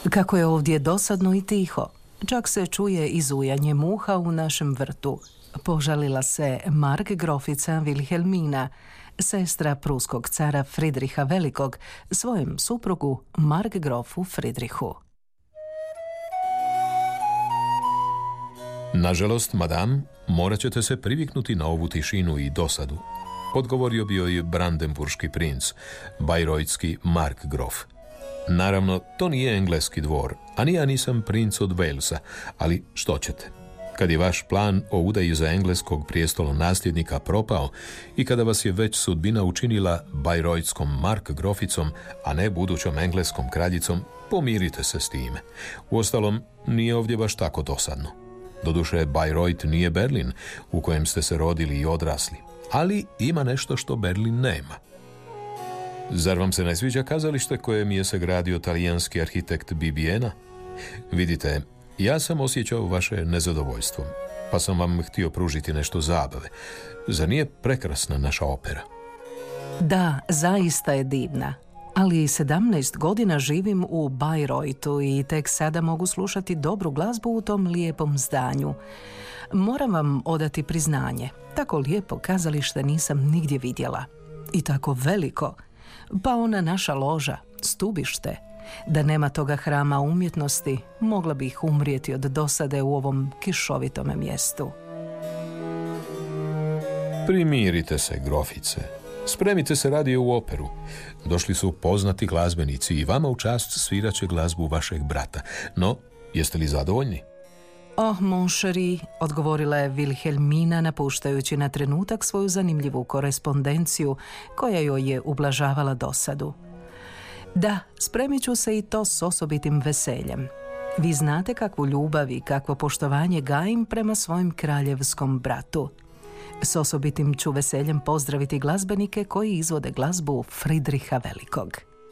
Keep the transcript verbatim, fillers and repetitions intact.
Kako je ovdje dosadno i tiho. Čak se čuje izujanje muha u našem vrtu. Požalila se markgrofica Wilhelmina, sestra pruskog cara Fridriha Velikog, svojem suprugu markgrofu Fridrihu. Nažalost, madam, morat ćete se priviknuti na ovu tišinu i dosadu, odgovorio bi joj brandenburški princ, bajrojtski markgrof. Naravno, to nije engleski dvor, a ni ja nisam princ od Walesa, ali što ćete? Kad je vaš plan o udaji za engleskog prijestolo nasljednika propao i kada vas je već sudbina učinila bajrojtskom markgroficom, a ne budućom engleskom kraljicom, pomirite se s time. Uostalom, nije ovdje baš tako dosadno. Doduše, Bayreuth nije Berlin, u kojem ste se rodili i odrasli, ali ima nešto što Berlin nema. Zar vam se ne sviđa kazalište koje mi je sagradio talijanski arhitekt Bibbiena? Vidite, ja sam osjećao vaše nezadovoljstvo, pa sam vam htio pružiti nešto zabave. Zar nije prekrasna naša opera? Da, zaista je divna. Ali sedamnaest godina živim u Bayreuthu i tek sada mogu slušati dobru glazbu u tom lijepom zdanju. Moram vam odati priznanje. Tako lijepo kazalište nisam nigdje vidjela. I tako veliko. Pa ona naša loža, stubište. Da nema toga hrama umjetnosti, mogla bih umrijeti od dosade u ovom kišovitome mjestu. Primirite se, grofice. Spremite se radi u operu. Došli su poznati glazbenici i vama u čast svirat će glazbu vašeg brata. No, jeste li zadovoljni? Oh, mon chéri, odgovorila je Wilhelmina napuštajući na trenutak svoju zanimljivu korespondenciju koja joj je ublažavala dosadu. Da, spremit ću se i to s osobitim veseljem. Vi znate kakvu ljubav i kakvo poštovanje gajim prema svojim kraljevskom bratu. S osobitim ću veseljem pozdraviti glazbenike koji izvode glazbu Fridriha Velikog.